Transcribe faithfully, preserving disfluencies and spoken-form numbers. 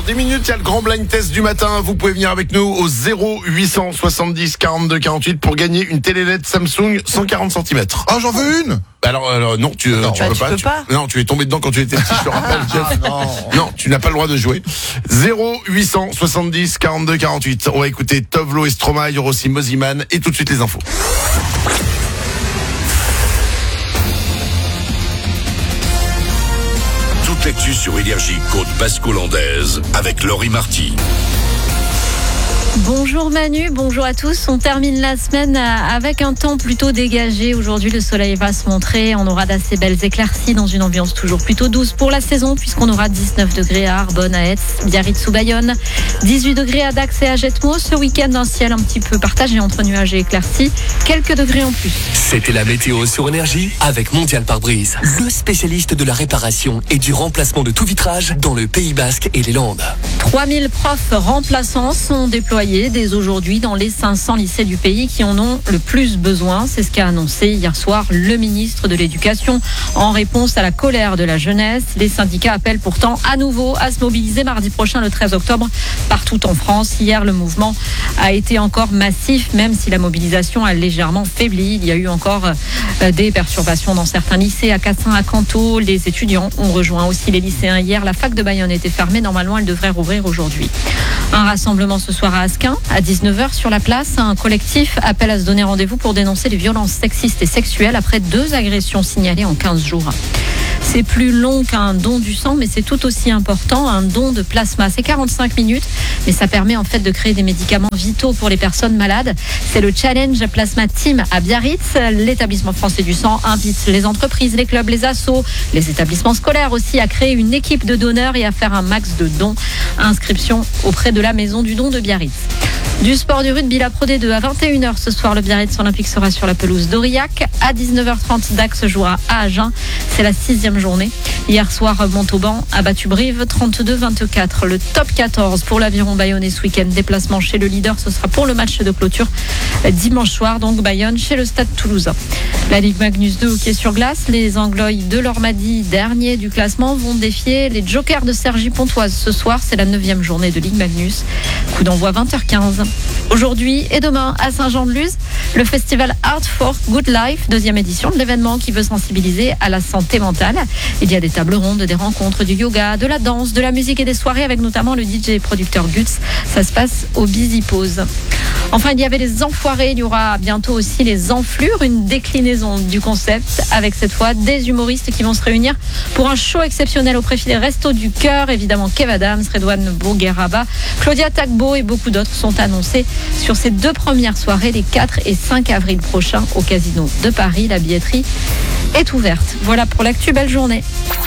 Dans dix minutes, il y a le grand blind test du matin. Vous pouvez venir avec nous au zéro huit cent soixante-dix quarante-deux quarante-huit pour gagner une télé L E D Samsung cent quarante centimètres. Oh, j'en veux une. Alors, alors non, tu, non, tu bah, peux tu pas. peux Tu, pas. non, tu es tombé dedans quand tu étais petit, je te rappelle. Jeff. Non. Non, tu n'as pas le droit de jouer. zéro huit cent soixante-dix quarante-deux quarante-huit. On va écouter Tovlo et Stromae, il y aura aussi Moziman et tout de suite les infos. Toute l'actu sur Énergie Côte Basque-Hollandaise avec Laurie Marty. Bonjour Manu, bonjour à tous. On termine la semaine avec un temps plutôt dégagé. Aujourd'hui, le soleil va se montrer. On aura d'assez belles éclaircies dans une ambiance toujours plutôt douce pour la saison, puisqu'on aura dix-neuf degrés à Arbonne, à Etz, Biarritz ou Bayonne, dix-huit degrés à Dax et à Jetmo. Ce week-end, un ciel un petit peu partagé entre nuages et éclaircies. Quelques degrés en plus. C'était la météo sur Énergie avec Mondial Pare-Brise, le spécialiste de la réparation et du remplacement de tout vitrage dans le Pays Basque et les Landes. trois mille profs remplaçants sont déployés dès aujourd'hui dans les cinq cents lycées du pays qui en ont le plus besoin. C'est ce qu'a annoncé hier soir le ministre de l'Éducation en réponse à la colère de la jeunesse. Les syndicats appellent pourtant à nouveau à se mobiliser mardi prochain, le treize octobre, partout en France. Hier, le mouvement a été encore massif, même si la mobilisation a légèrement faibli. Il y a eu encore des perturbations dans certains lycées. À Cassin, à Canto, les étudiants ont rejoint aussi les lycéens hier. La fac de Bayonne était fermée. Normalement, elle devrait rouvrir aujourd'hui. Un rassemblement ce soir à Asquin, à dix-neuf heures sur la place. Un collectif appelle à se donner rendez-vous pour dénoncer les violences sexistes et sexuelles après deux agressions signalées en quinze jours. C'est plus long qu'un don du sang, mais c'est tout aussi important, un don de plasma. C'est quarante-cinq minutes, mais ça permet en fait de créer des médicaments vitaux pour les personnes malades. C'est le Challenge Plasma Team à Biarritz. L'établissement français du sang invite les entreprises, les clubs, les assos, les établissements scolaires aussi à créer une équipe de donneurs et à faire un max de dons. Inscription auprès de la Maison du Don de Biarritz. Du sport du rugby, la Pro D deux à vingt et une heures ce soir, le Biarritz Olympique sera sur la pelouse d'Aurillac. À dix-neuf heures trente, Dax jouera à Agen. C'est la sixième journée. Hier soir, Montauban a battu Brive trente-deux vingt-quatre. Le top quatorze pour l'Aviron bayonnais ce week-end. Déplacement chez le leader, ce sera pour le match de clôture dimanche soir. Donc Bayonne chez le Stade Toulousain. La Ligue Magnus deux hockey sur glace. Les Anglois de l'Ormadi, dernier du classement, vont défier les Jokers de Cergy-Pontoise ce soir. C'est la neuvième journée de Ligue Magnus. Coup d'envoi vingt heures quinze. Aujourd'hui et demain à Saint-Jean-de-Luz, le festival Art for Good Life, deuxième édition de l'événement qui veut sensibiliser à la santé mentale. Il y a des tables rondes, des rencontres, du yoga, de la danse, de la musique et des soirées avec notamment le D J et producteur Guts. Ça se passe au Busy Pose. Enfin, il y avait les Enfoirés, il y aura bientôt aussi les Enflures, une déclinaison du concept avec cette fois des humoristes qui vont se réunir pour un show exceptionnel au profit des Restos du Cœur. Évidemment, Kev Adams, Redouane Bougueraba, Claudia Tagbo et beaucoup d'autres sont annoncés sur ces deux premières soirées les quatre et cinq avril prochains au Casino de Paris. La billetterie est ouverte. Voilà pour l'actu, belle journée.